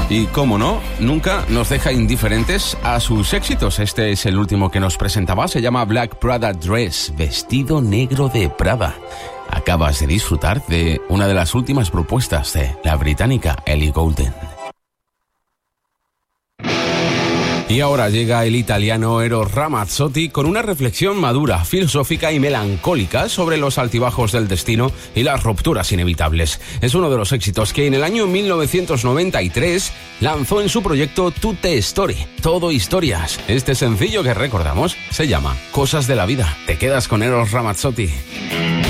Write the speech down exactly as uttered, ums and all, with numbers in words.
Y cómo no, nunca nos deja indiferentes a sus éxitos. Este es el último que nos presentaba, se llama Black Prada Dress, vestido negro de Prada. Acabas de disfrutar de una de las últimas propuestas de la británica Ellie Goulding. Y ahora llega el italiano Eros Ramazzotti con una reflexión madura, filosófica y melancólica sobre los altibajos del destino y las rupturas inevitables. Es uno de los éxitos que en el año mil novecientos noventa y tres lanzó en su proyecto Tutte Story, todo historias. Este sencillo que recordamos se llama Cosas de la vida. Te quedas con Eros Ramazzotti.